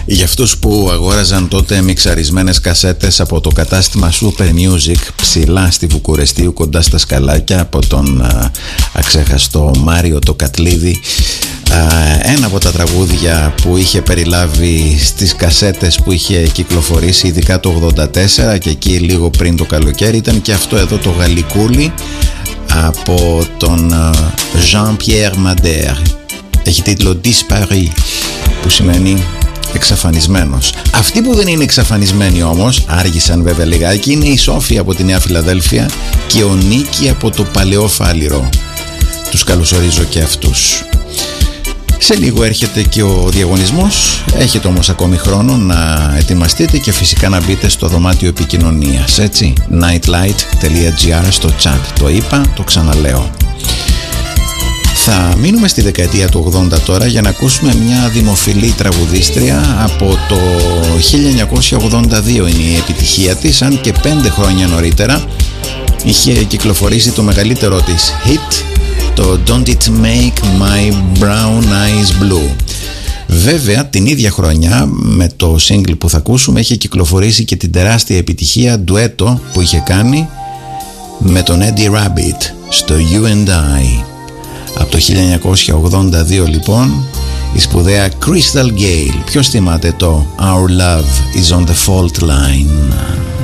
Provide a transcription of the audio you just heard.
Για αυτούς που αγόραζαν τότε μιξαρισμένες κασέτες από το κατάστημα Super Music ψηλά στη Βουκουρεστίου κοντά στα σκαλάκια από τον αξέχαστο Μάριο το Κατλίδη, ένα από τα τραγούδια που είχε περιλάβει στις κασέτες που είχε κυκλοφορήσει ειδικά το 84 και εκεί λίγο πριν το καλοκαίρι ήταν και αυτό εδώ, το Γαλλικούλι από τον Jean-Pierre Madère. Έχει τίτλο Disparu, που σημαίνει εξαφανισμένος. Αυτοί που δεν είναι εξαφανισμένοι όμως, άργησαν βέβαια λιγάκι, είναι η Σόφη από τη Νέα Φιλαδέλφια και ο Νίκη από το Παλαιό Φάληρο. Τους καλωσορίζω και αυτούς. Σε λίγο έρχεται και ο διαγωνισμός. Έχετε όμως ακόμη χρόνο να ετοιμαστείτε και φυσικά να μπείτε στο δωμάτιο επικοινωνίας, έτσι, nightlight.gr στο chat. Το είπα, το ξαναλέω. Θα μείνουμε στη δεκαετία του 80 τώρα για να ακούσουμε μια δημοφιλή τραγουδίστρια. Από το 1982 είναι η επιτυχία της, αν και 5 χρόνια νωρίτερα είχε κυκλοφορήσει το μεγαλύτερό της hit, το Don't It Make My Brown Eyes Blue. Βέβαια την ίδια χρονιά με το single που θα ακούσουμε είχε κυκλοφορήσει και την τεράστια επιτυχία ντουέτο που είχε κάνει με τον Eddie Rabbit στο You and I. Από το 1982 λοιπόν η σπουδαία Crystal Gale. Ποιος θυμάται το Our Love is on the Fault Line?